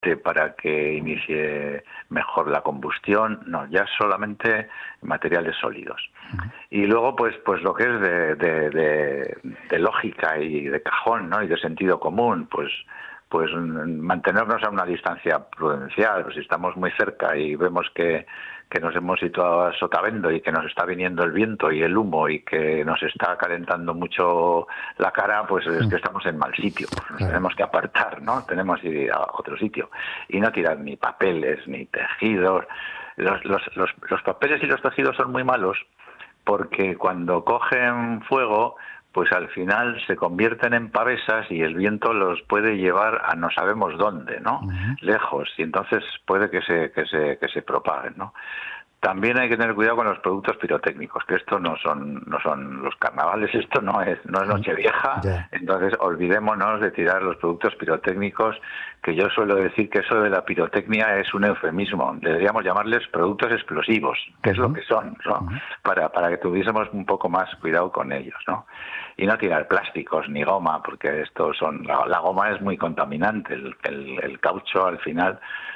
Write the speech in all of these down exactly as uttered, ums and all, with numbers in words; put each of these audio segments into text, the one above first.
para que inicie mejor la combustión, no, ya solamente materiales sólidos. Uh-huh. Y luego, pues, pues lo que es de, de, de, de lógica y de cajón, ¿no? Y de sentido común, pues, pues mantenernos a una distancia prudencial. Pues si estamos muy cerca y vemos que que nos hemos situado a sotavento y que nos está viniendo el viento y el humo y que nos está calentando mucho la cara, pues es que estamos en mal sitio. Nos tenemos que apartar, ¿no? Tenemos que ir a otro sitio. Y no tirar ni papeles, ni tejidos. Los, los, los, los papeles y los tejidos son muy malos porque cuando cogen fuego, pues al final se convierten en pavesas y el viento los puede llevar a no sabemos dónde, ¿no? Uh-huh. Lejos, y entonces puede que se que se que se propaguen, ¿no? También hay que tener cuidado con los productos pirotécnicos, que esto no son no son los carnavales, esto no es no es Nochevieja, yeah. Entonces olvidémonos de tirar los productos pirotécnicos, que yo suelo decir que eso de la pirotecnia es un eufemismo, deberíamos llamarles productos explosivos, que uh-huh. es lo que son, ¿no? Uh-huh. para para que tuviésemos un poco más cuidado con ellos, ¿no? Y no tirar plásticos ni goma, porque estos son la, la goma es muy contaminante, el, el, el caucho al final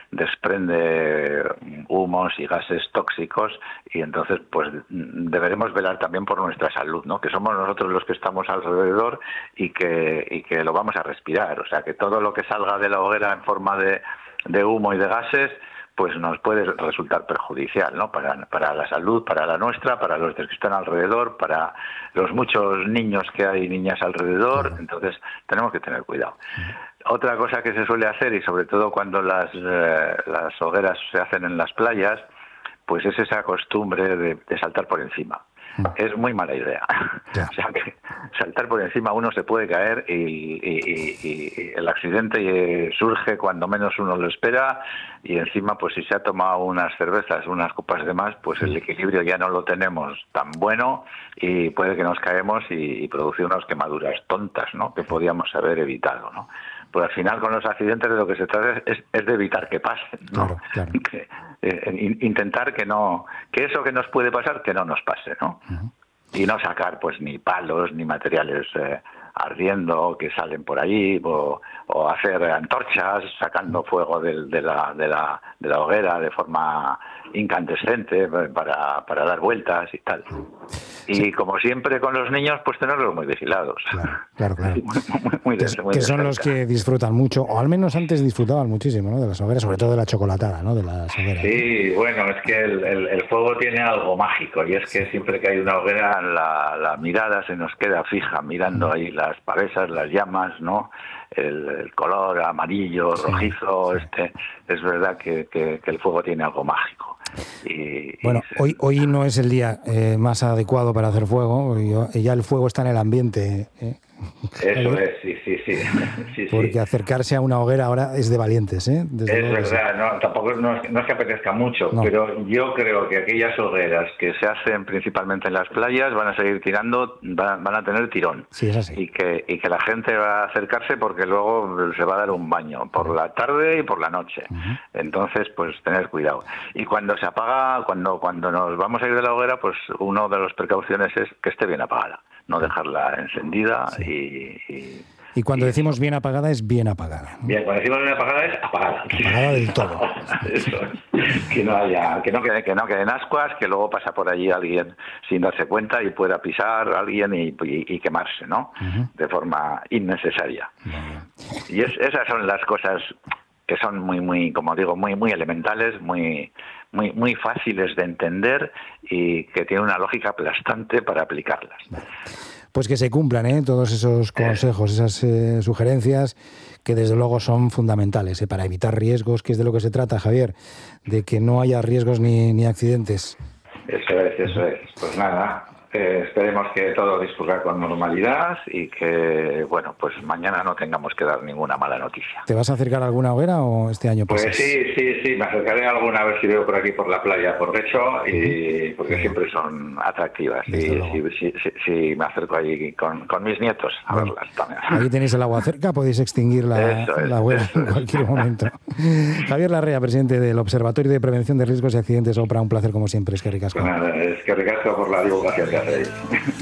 desprende humos y gases tóxicos y entonces pues deberemos velar también por nuestra salud, ¿no? Que somos nosotros los que estamos alrededor y que y que lo vamos a respirar, o sea que todo lo que salga de la hoguera en forma de, de humo y de gases pues nos puede resultar perjudicial, ¿no? Para, para la salud, para la nuestra, para los que están alrededor, para los muchos niños que hay, niñas alrededor, entonces tenemos que tener cuidado. Otra cosa que se suele hacer, y sobre todo cuando las, eh, las hogueras se hacen en las playas, pues es esa costumbre de, de saltar por encima. Es muy mala idea. Yeah. O sea que saltar por encima uno se puede caer y, y, y, y el accidente surge cuando menos uno lo espera y encima pues si se ha tomado unas cervezas, unas copas de más, pues el equilibrio ya no lo tenemos tan bueno y puede que nos caemos y, y producir unas quemaduras tontas, ¿no? Que podíamos haber evitado, ¿no? Pues al final con los accidentes de lo que se trata es, es de evitar que pasen, ¿no? Claro, claro. Que, eh, intentar que no, que eso que nos puede pasar, que no nos pase, ¿no? Uh-huh. Y no sacar pues ni palos ni materiales eh, ardiendo que salen por allí o, o hacer antorchas sacando fuego de, de, la, de, la, de la hoguera de forma incandescente para, para dar vueltas y tal. Y sí. Como siempre con los niños, pues tenerlos muy vigilados. Claro, claro, claro. Muy, muy, muy que, de, muy que son los que disfrutan mucho, o al menos antes disfrutaban muchísimo, ¿no? De las hogueras, sobre todo de la chocolatada, ¿no? De las hogueras. Sí, bueno, es que el, el, el fuego tiene algo mágico, y es que siempre que hay una hoguera, la, la mirada se nos queda fija, mirando ahí las pavesas, las llamas, ¿no? El, el color amarillo, sí, rojizo, sí. este es verdad que, que, que el fuego tiene algo mágico. Y, bueno, y se... hoy hoy no es el día eh, más adecuado para hacer fuego, y ya el fuego está en el ambiente. ¿eh? Eso es, sí, sí, sí. sí Porque sí. acercarse a una hoguera ahora es de valientes, ¿eh? Desde es verdad, sí. no, tampoco no es, no es que apetezca mucho, no. Pero yo creo que aquellas hogueras que se hacen principalmente en las playas van a seguir tirando, van, van a tener tirón. Sí, es así. Y que, y que la gente va a acercarse porque luego se va a dar un baño, por la tarde y por la noche. Uh-huh. Entonces, pues tener cuidado. Y cuando se apaga, cuando, cuando nos vamos a ir de la hoguera, pues una de las precauciones es que esté bien apagada. No dejarla encendida sí. y, y... Y cuando y, decimos bien apagada, es bien apagada, ¿no? Bien, cuando decimos bien apagada, es apagada. Apagada del todo. Eso es. Que no haya, que no quede, que no queden ascuas, que luego pasa por allí alguien sin darse cuenta y pueda pisar a alguien y, y, y quemarse, ¿no? Uh-huh. De forma innecesaria. Uh-huh. Y es, esas son las cosas que son muy, muy, como digo, muy, muy elementales, muy... muy muy fáciles de entender y que tienen una lógica aplastante para aplicarlas. Pues que se cumplan ¿eh? todos esos consejos, esas eh, sugerencias que desde luego son fundamentales ¿eh? para evitar riesgos, que es de lo que se trata, Javier, de que no haya riesgos ni, ni accidentes. Eso es, eso es. Pues nada, eh, esperemos que todo discurra con normalidad y que, bueno, pues mañana no tengamos que dar ninguna mala noticia. ¿Te vas a acercar a alguna hoguera o este año pasas? Pues sí, sí, sí, me acercaré a alguna a ver si veo por aquí por la playa, por Guecho, y porque siempre son atractivas. Y si, si, si, si me acerco allí con, con mis nietos a bueno, verlas también. Ahí tenéis el agua cerca, podéis extinguir la, es, la hoguera en cualquier es. momento. Javier Larrea, presidente del Observatorio de Prevención de Riesgos y Accidentes OPRA, un placer como siempre, es que ricasco. Pues nada, es que ricasco por la divulgación que hacéis.